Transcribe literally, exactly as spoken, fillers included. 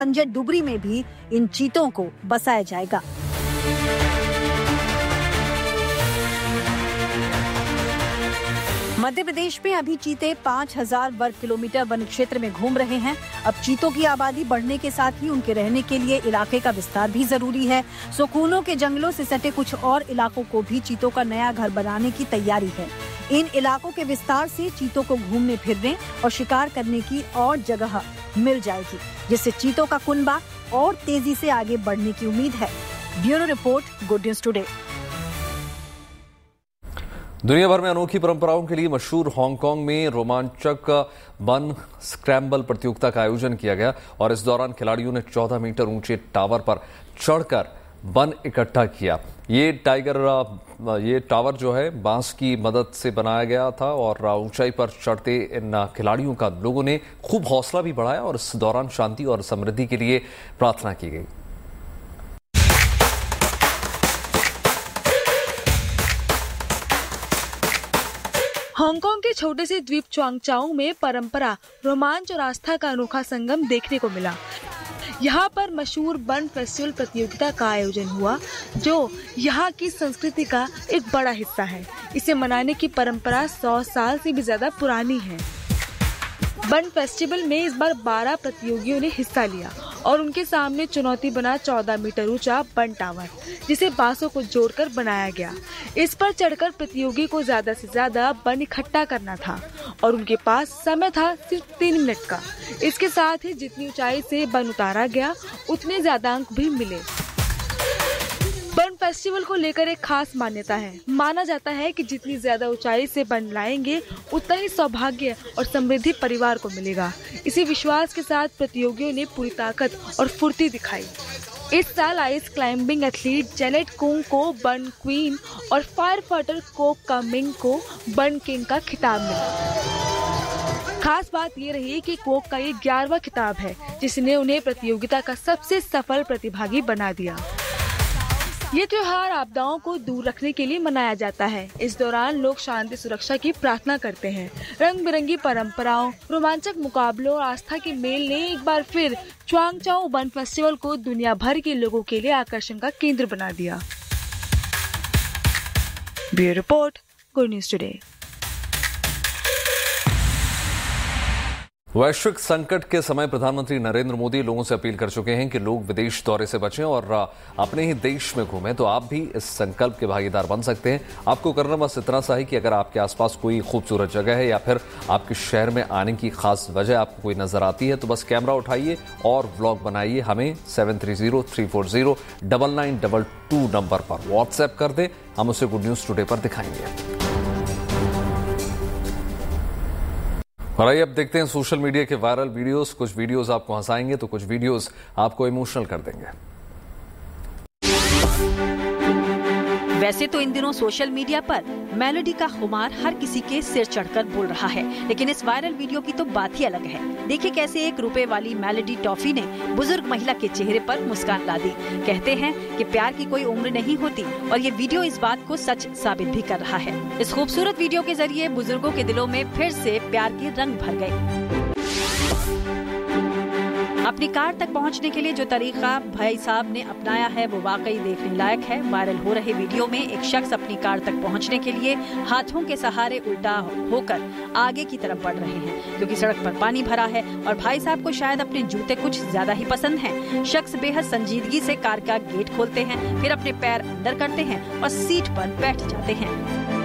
संजय डुबरी में भी इन चीतों को बसाया जाएगा। मध्य प्रदेश में अभी चीते पाँच हज़ार वर्ग किलोमीटर वन क्षेत्र में घूम रहे हैं। अब चीतों की आबादी बढ़ने के साथ ही उनके रहने के लिए इलाके का विस्तार भी जरूरी है। सुकूनों के जंगलों से सटे कुछ और इलाकों को भी चीतों का नया घर बनाने की तैयारी है। इन इलाकों के विस्तार से चीतों को घूमने फिरने और शिकार करने की और जगह मिल जाएगी, जिससे चीतों का कुनबा और तेजी से आगे बढ़ने की उम्मीद है। Bureau report, good news today. दुनिया भर में अनोखी परंपराओं के लिए मशहूर हांगकांग में रोमांचक बन स्क्रैम्बल प्रतियोगिता का आयोजन किया गया और इस दौरान खिलाड़ियों ने चौदह मीटर ऊंचे टावर पर चढ़कर बन इकट्ठा किया। ये टाइगर ये टावर जो है बांस की मदद से बनाया गया था और ऊंचाई पर चढ़ते इन खिलाड़ियों का लोगों ने खूब हौसला भी बढ़ाया और इस दौरान शांति और समृद्धि के लिए प्रार्थना की गई। हांगकांग के छोटे से द्वीप च्वांगचाओ में परंपरा, रोमांच और आस्था का अनोखा संगम देखने को मिला। यहाँ पर मशहूर बन फेस्टिवल प्रतियोगिता का आयोजन हुआ, जो यहाँ की संस्कृति का एक बड़ा हिस्सा है। इसे मनाने की परंपरा सौ साल से भी ज्यादा पुरानी है। बन फेस्टिवल में इस बार बारह प्रतियोगियों ने हिस्सा लिया और उनके सामने चुनौती बना चौदह मीटर ऊंचा बन टावर, जिसे बांसों को जोड़कर बनाया गया। इस पर चढ़कर प्रतियोगी को ज्यादा से ज्यादा बन इकट्ठा करना था और उनके पास समय था सिर्फ तीन मिनट का। इसके साथ ही जितनी ऊंचाई से बन उतारा गया, उतने ज्यादा अंक भी मिले। बन फेस्टिवल को लेकर एक खास मान्यता है। माना जाता है कि जितनी ज्यादा ऊंचाई से बन लाएंगे, उतना ही सौभाग्य और समृद्धि परिवार को मिलेगा। इसी विश्वास के साथ प्रतियोगियों ने पूरी ताकत और फुर्ती दिखाई। इस साल ice climbing athlete Janet kung को बन क्वीन और फायर फाइटर कोक कामिंग को बन किंग का खिताब मिला। खास बात ये रही कि कोक का ये ग्यारहवां खिताब है, जिसने उन्हें प्रतियोगिता का सबसे सफल प्रतिभागी बना दिया। ये त्योहार आपदाओं को दूर रखने के लिए मनाया जाता है। इस दौरान लोग शांति सुरक्षा की प्रार्थना करते हैं। रंग बिरंगी परंपराओं, रोमांचक मुकाबलों और आस्था के मेल ने एक बार फिर च्वांगचाओ बन फेस्टिवल को दुनिया भर के लोगों के लिए आकर्षण का केंद्र बना दिया। Bureau report, good news today. वैश्विक संकट के समय प्रधानमंत्री नरेंद्र मोदी लोगों से अपील कर चुके हैं कि लोग विदेश दौरे से बचें और अपने ही देश में घूमें। तो आप भी इस संकल्प के भागीदार बन सकते हैं। आपको करना बस इतना सा है कि अगर आपके आसपास कोई खूबसूरत जगह है या फिर आपके शहर में आने की खास वजह आपको कोई नजर आती है, तो बस कैमरा उठाइए और व्लॉग बनाइए। हमें seven three zero three four zero double nine double two number पर व्हाट्सएप कर दें। हम उसे गुड न्यूज टुडे पर दिखाएंगे। और आइए अब देखते हैं सोशल मीडिया के वायरल वीडियोस। कुछ वीडियोस आपको हंसाएंगे तो कुछ वीडियोस आपको इमोशनल कर देंगे। वैसे तो इन दिनों सोशल मीडिया पर मेलोडी का खुमार हर किसी के सिर चढ़कर बोल रहा है, लेकिन इस वायरल वीडियो की तो बात ही अलग है। देखिए कैसे एक रुपए वाली मेलोडी टॉफी ने बुजुर्ग महिला के चेहरे पर मुस्कान ला दी। कहते हैं कि प्यार की कोई उम्र नहीं होती और ये वीडियो इस बात को सच साबित भी कर रहा है। इस खूबसूरत वीडियो के जरिए बुजुर्गों के दिलों में फिर से प्यार के रंग भर गए। अपनी कार तक पहुंचने के लिए जो तरीका भाई साहब ने अपनाया है वो वाकई देखने लायक है। वायरल हो रहे वीडियो में एक शख्स अपनी कार तक पहुंचने के लिए हाथों के सहारे उल्टा होकर आगे की तरफ बढ़ रहे हैं, क्योंकि सड़क पर पानी भरा है और भाई साहब को शायद अपने जूते कुछ ज्यादा ही पसंद हैं। शख्स बेहद संजीदगी से कार का गेट खोलते हैं, फिर अपने पैर अंदर करते हैं और सीट पर बैठ जाते हैं।